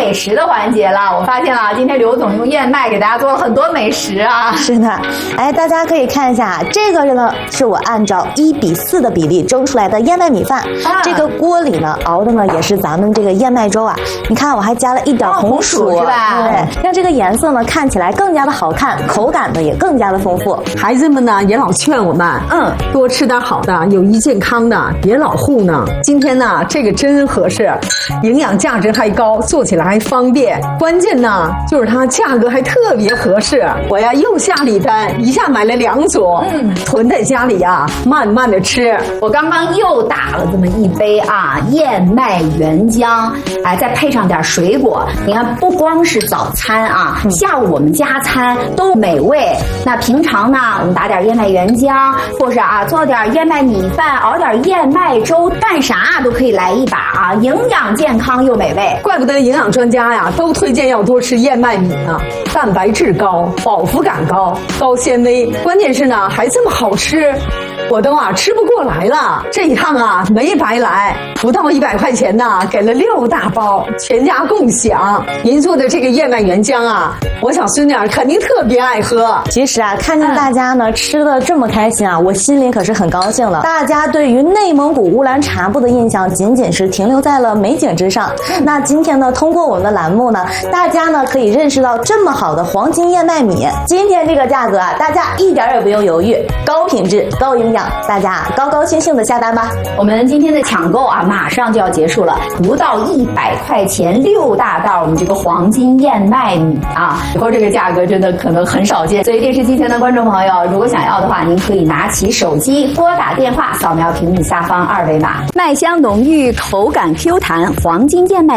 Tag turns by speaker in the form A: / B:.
A: 美食的环节了。我发现了，今天刘总用燕麦给大家做了很多美食啊。
B: 是的，哎，大家可以看一下，这个呢是我按照1:4的比例蒸出来的燕麦米饭。这个锅里呢熬的呢也是咱们这个燕麦粥啊。你看，我还加了一点红薯，
A: 是吧？
B: 对，让这个颜色呢看起来更加的好看，口感呢也更加的丰富。
C: 孩子们呢也老劝我们，多吃点好的，有益健康的，别老糊呢。今天呢，这个真合适，营养价值还高，做起来还方便，关键呢就是它价格还特别合适。我呀又下里单，一下买了2组，囤在家里呀，慢慢的吃。
A: 我刚刚又打了这么一杯啊燕麦原浆，哎，再配上点水果，你看不光是早餐啊，下午我们加餐都美味。那平常呢，我们打点燕麦原浆，或是啊做点燕麦米饭，熬点燕麦粥，干啥都可以来一把啊，营养健康又美味。
C: 怪不得营养专家呀都推荐要多吃燕麦米呢，蛋白质高，饱腹感高，高纤维，关键是呢还这么好吃。我都吃不过来了，这一趟啊没白来，不到100块钱呢，给了6大包，全家共享。您做的这个燕麦原浆啊，我小孙女肯定特别爱喝。
B: 其实啊，看见大家呢吃的这么开心啊，我心里可是很高兴了。大家对于内蒙古乌兰察布的印象仅仅是停留在了美景之上。那今天呢，通过我们的栏目呢，大家呢可以认识到这么好的黄金燕麦米。今天这个价格啊，大家一点也不用犹豫，高品质、高营养，大家高高兴兴的下单吧。
A: 我们今天的抢购啊，马上就要结束了，不到100块钱6大袋我们这个黄金燕麦米啊，以后这个价格真的可能很少见。所以电视机前的观众朋友，如果想要的话，您可以拿起手机拨打电话，扫描屏幕下方2维码。麦香浓郁，口感 Q 弹，黄金燕麦